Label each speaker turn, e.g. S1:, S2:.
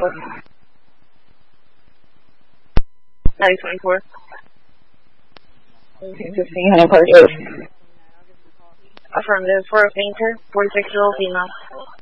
S1: 9024. 1500 Park Oak. Affirmative for a fainter, 46-year-old female.